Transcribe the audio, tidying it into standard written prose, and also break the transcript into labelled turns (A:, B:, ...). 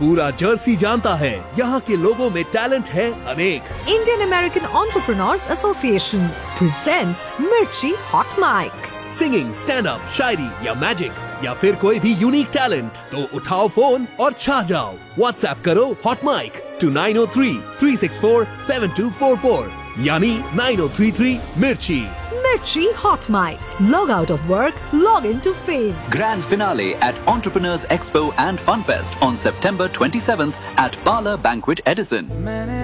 A: पूरा जर्सी जानता है यहाँ के लोगों में टैलेंट है अनेक।
B: Indian American Entrepreneurs Association presents Mirchi Hot Mic.
A: Singing, stand up, शायरी या मैजिक या फिर कोई भी यूनिक टैलेंट, तो उठाओ फोन और छा जाओ। व्हाट्सएप करो हॉट माइक to 9033647244 यानी 9033 मिर्ची।
B: Mirchi Hot Mic. Log out of work, log into fame.
C: Grand finale at Entrepreneurs Expo and Funfest on September 27th at Parlor Banquet Edison.